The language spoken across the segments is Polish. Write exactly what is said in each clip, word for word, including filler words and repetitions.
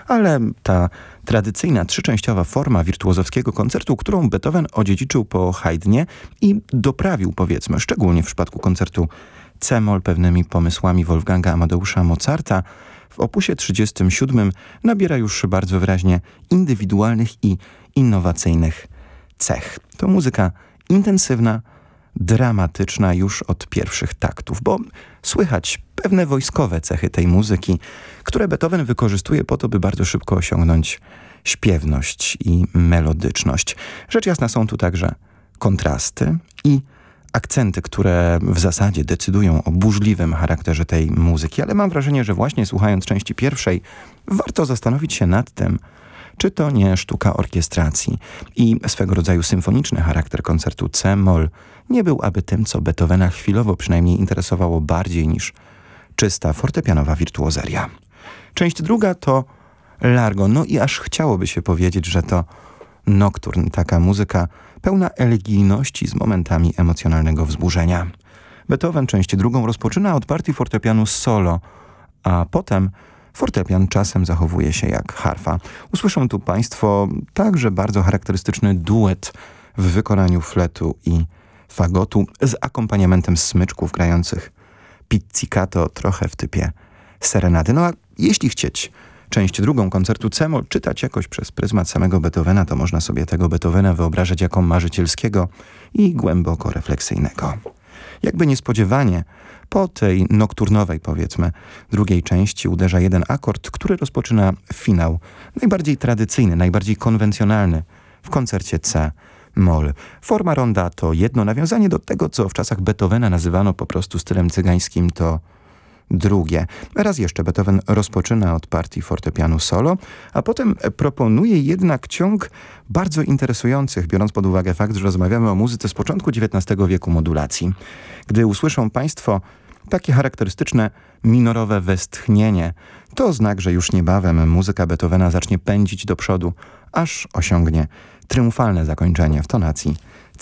ale ta tradycyjna trzyczęściowa forma wirtuozowskiego koncertu, którą Beethoven odziedziczył po Haydnie i doprawił, powiedzmy, szczególnie w przypadku koncertu C-moll pewnymi pomysłami Wolfganga Amadeusza Mozarta, w opusie trzydziestym siódmym nabiera już bardzo wyraźnie indywidualnych i innowacyjnych cech. To muzyka intensywna, dramatyczna już od pierwszych taktów, bo słychać pewne wojskowe cechy tej muzyki, które Beethoven wykorzystuje po to, by bardzo szybko osiągnąć śpiewność i melodyczność. Rzecz jasna, są tu także kontrasty i akcenty, które w zasadzie decydują o burzliwym charakterze tej muzyki, ale mam wrażenie, że właśnie słuchając części pierwszej warto zastanowić się nad tym, czy to nie sztuka orkiestracji i swego rodzaju symfoniczny charakter koncertu C-moll nie był aby tym, co Beethovena chwilowo przynajmniej interesowało bardziej niż czysta fortepianowa wirtuozeria. Część druga to Largo, no i aż chciałoby się powiedzieć, że to nocturn, taka muzyka pełna elegijności z momentami emocjonalnego wzburzenia. Beethoven część drugą rozpoczyna od partii fortepianu solo, a potem fortepian czasem zachowuje się jak harfa. Usłyszą tu Państwo także bardzo charakterystyczny duet w wykonaniu fletu i fagotu z akompaniamentem smyczków grających pizzicato trochę w typie serenady. No a jeśli chcieć część drugą koncertu C-moll czytać jakoś przez pryzmat samego Beethovena, to można sobie tego Beethovena wyobrażać jako marzycielskiego i głęboko refleksyjnego. Jakby niespodziewanie po tej nokturnowej, powiedzmy, drugiej części uderza jeden akord, który rozpoczyna finał, najbardziej tradycyjny, najbardziej konwencjonalny w koncercie C-moll. Forma ronda to jedno, nawiązanie do tego, co w czasach Beethovena nazywano po prostu stylem cygańskim, to drugie. Raz jeszcze Beethoven rozpoczyna od partii fortepianu solo, a potem proponuje jednak ciąg bardzo interesujących, biorąc pod uwagę fakt, że rozmawiamy o muzyce z początku dziewiętnastego wieku modulacji. Gdy usłyszą Państwo takie charakterystyczne minorowe westchnienie, to znak, że już niebawem muzyka Beethovena zacznie pędzić do przodu, aż osiągnie triumfalne zakończenie w tonacji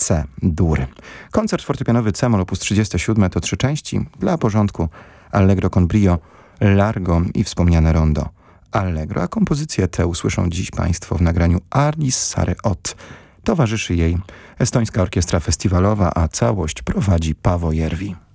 C-dur. Koncert fortepianowy C-moll op. trzydzieści siedem to trzy części. Dla porządku Allegro con brio, Largo i wspomniane rondo Allegro, a kompozycję tę usłyszą dziś Państwo w nagraniu Arlis Sare Ott. Towarzyszy jej Estońska Orkiestra Festiwalowa, a całość prowadzi Paavo Järvi.